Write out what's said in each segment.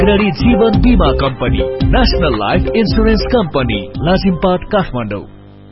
जीवन बीमा company, national life insurance company, Lazimpat Kathmandu.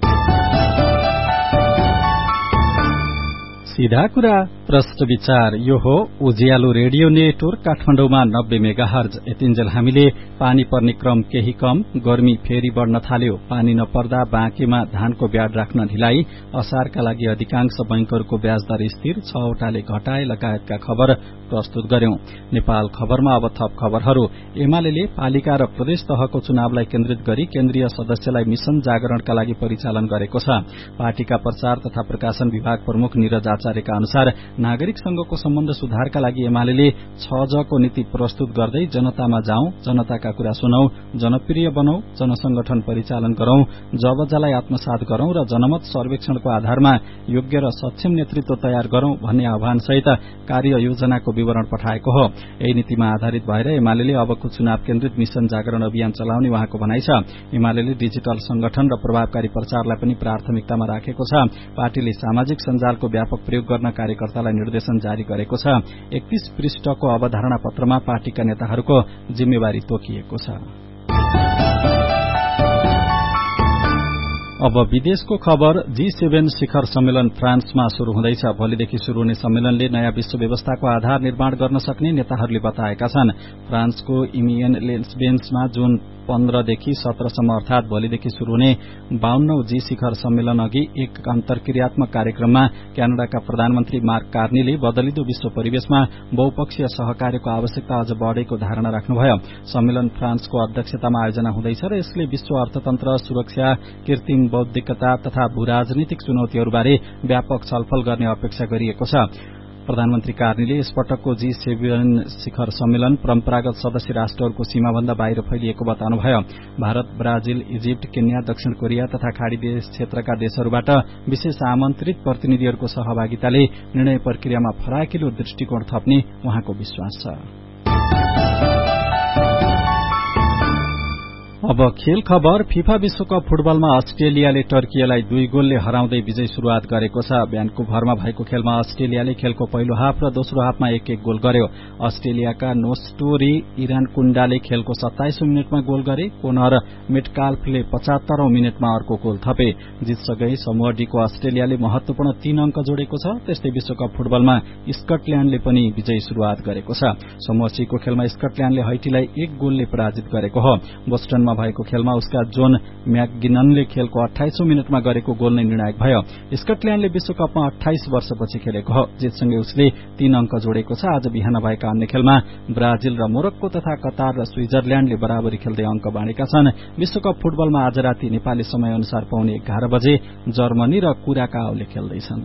सीधा कुरा प्रश्न विचार यो हो उज्यालो रेडियो नेटवर्क काठमाडौँमा 90 मेगाहर्ज। यतिन्जेल हामीले पानी पर्ने क्रम केही कम, गर्मी फेरि बढ्न थाल्यो, पानी नपर्दा बाँकेमा धानको ब्याड राख्न ढिलाई, असारका लागि अधिकांश बैंकहरूको ब्याज दर स्थिर, 6 वटाले घटाए लगायतका खबर प्रस्तुत गर्यौं। नेपाल खबरमा अब थप खबरहरू। एमाले पालिका र प्रदेश तहको चुनावलाई केन्द्रित गरी केन्द्रीय सदस्यलाई मिशन जागरणका लागि परिचालन गरेको छ। पार्टीका प्रचार तथा प्रकाशन विभाग प्रमुख निरज आचार्यका अनुसार नागरिक संघको सम्बन्ध सुधारका लागि एमाले 6J को नीति प्रस्तुत गर्दै जनतामा जाउँ, जनताका कुरा सुनौ, जनप्रिय बनौ, जनसंगठन परिचालन गरौं, जबजालाई आत्मसात गरौं र जनमत सर्वेक्षणको आधारमा योग्य र सक्षम नेतृत्व तयार गरौं भन्ने आह्वानसहित कार्य योजनाको विवरण पठाएको हो। यही नीतिमा आधारित भएर एमाले अबको चुनाव केन्द्रित मिशन जागरण अभियान चलाउने उहाँको भनाइ छ। एमाले डिजिटल संगठन र प्रभावकारी प्रचारलाई पनि प्राथमिकतामा राखेको छ। पार्टीले सामाजिक सञ्जालको व्यापक प्रयोग गर्न कार्यकर्तालाई निर्देशन जारी गरेको छ। 31 पृष्ठको अवधारणा पत्रमा पार्टीका नेताहरूको जिम्मेवारी तोकिएको छ। अब विदेशको खबर। G7 शिखर सम्मेलन फ्रान्समा शुरू हुँदैछ। भोलिदेखि शुरू हुने सम्मेलनले नयाँ विश्व व्यवस्थाको आधार निर्माण गर्न सक्ने नेताहरूले बताएका छन्। फ्रान्सको इमियन लेन्सबेन्समा जुन 15 देखि 17 सम्म अर्थात भोलिदेखि शुरू हुने 52औं G शिखर सम्मेलन अघि एक अन्तर्क्रियात्मक कार्यक्रममा क्यानाडाका प्रधानमन्त्री मार्क कार्नीले बदलिदो विश्व परिवेशमा बहुपक्षीय सहकार्यको आवश्यकता अझ बढ़ेको धारणा राख्नुभयो। सम्मेलन फ्रान्सको अध्यक्षतामा आयोजना हुँदैछ र यसले विश्व अर्थतन्त्र, सुरक्षा, कृत्रिम बौद्धिकता तथा भूराजनीतिक चुनौतीहरूबारे व्यापक छलफल गर्ने अपेक्षा गरिएको छ। प्रधानमन्त्री कार्नीले यसपटकको G7 शिखर सम्मेलन परम्परागत सदस्य राष्ट्रहरूको सीमाभन्दा बाहिर फैलिएको बताउनुभयो। भारत, ब्राजिल, इजिप्ट, केन्या, दक्षिण कोरिया तथा खाड़ी देश क्षेत्रका देशहरूबाट विशेष आमन्त्रित प्रतिनिधिहरूको सहभागिताले निर्णय प्रक्रियामा फराकिलो दृष्टिकोण थप्ने उहाँको विश्वास छ। अब खेल खबर। फिफा विश्वकप फुटबलमा अस्ट्रेलियाले टर्कीलाई 2 गोलले हराउँदै विजय शुरूआत गरेको छ। भ्यान्कुभरमा भएको खेलमा अस्ट्रेलियाले खेलको पहिलो हाफ र दोस्रो हाफमा 1-1 गोल गर्यो। अस्ट्रेलियाका नोस्टोरी इरानकुण्डाले खेलको 27औं मिनेटमा गोल गरे। कोनर मेटकाल्फले 75औं मिनेटमा अर्को गोल थपे। जितसँगै समूह डी को अस्ट्रेलियाले महत्वपूर्ण 3 अंक जोडेको छ। त्यस्तै विश्वकप फुटबलमा स्कटल्याण्डले पनि विजय शुरूआत गरेको छ। समूह सी को खेलमा स्कटल्याण्डले हैटीलाई 1 गोलले पराजित गरेको हो। बोस्टनमा भएको खेलमा उसका जोन म्याकगिननले खेलको 28औं मिनेटमा गरेको गोल नै निर्णायक भयो। स्कटल्याण्डले विश्वकपमा 28 वर्षपछि खेलेको हो। जितसँगै उसले 3 अंक जोडेको छ। आज बिहान भएका अन्य खेलमा ब्राजिल र मोरक्को तथा कतार र स्विजरल्याण्डले बराबरी खेल्दै अंक बाँडेका छन्। विश्वकप फुटबलमा आज राति नेपाली समय अनुसार पाउने 11 बजे जर्मनी र कुराकाओले खेल्दैछन्।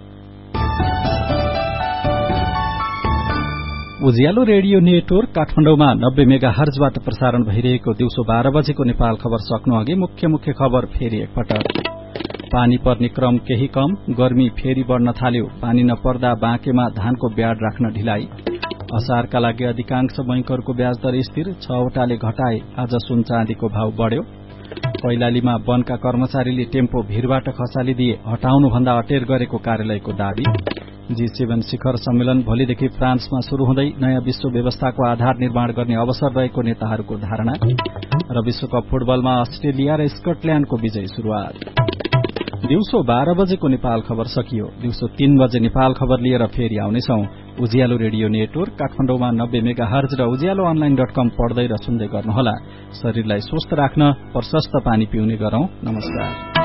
उज्यालो रेडियो नेटवर्क काठमाडौँमा 90 मेगाहर्जबाट प्रसारण भइरहेको दिउँसो 12 बजेको नेपाल खबर सक्नु अघि मुख्य खबर फेरि एकपटक। पानी पर्ने क्रम केही कम, गर्मी फेरि बढ्न थाल्यो, पानी नपर्दा बाँकेमा धानको ब्याड राख्न ढिलाई, असारका लागि अधिकांश बैंकहरूको ब्याज दर स्थिर, 6 वटाले घटाए, आज सुन चाँदीको भाव बढ्यो, कैलालीमा वनका कर्मचारीले टेम्पो भीरबाट खसालिदिए, हटाउनुभन्दा अटेर गरेको कार्यालयको दावी। G7 शिखर सम्मेलन भोलिदेखि फ्रान्समा शुरू हुँदै नयाँ विश्व व्यवस्थाको आधार निर्माण गर्ने अवसर रहेको नेताहरूको धारणा र विश्वकप फुटबलमा अस्ट्रेलिया र स्कटल्याण्डको विजय शुरूआत। दिउँसो 12 बजेको नेपाल खबर सकियो। दिउँसो 3 बजे नेपाल खबर लिएर फेरि आउनेछौं। उज्यालो रेडियो नेटवर्क काठमाडौँमा 90 मेगाहर्ज र उज्यालोअनलाइन.com पढ्दै र सुन्दै गर्नुहोला। शरीरलाई स्वस्थ राख्न प्रशस्त पानी पिउने गरौं। नमस्कार।